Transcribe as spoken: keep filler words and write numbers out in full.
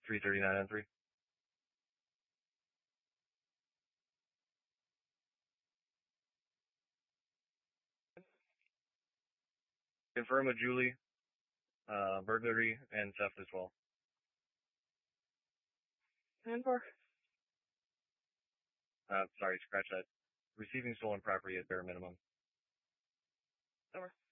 three thirty-nine and three. Confirm with Julie, uh, burglary and theft as well. ten four. Uh, sorry, scratch that. Receiving stolen property at bare minimum. Over.